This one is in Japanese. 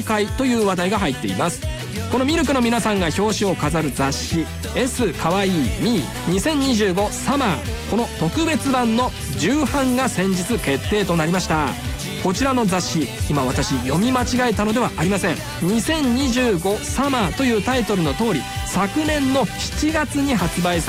会という話題が入っています。このミルクの皆さんが表紙を飾る雑誌 S かわいい Me2025 サマー、この特別版の重版が先日決定となりました。こちらの雑誌、今私読み間違えたのではありません。2025サマーというタイトルの通り、昨年の7月に発売され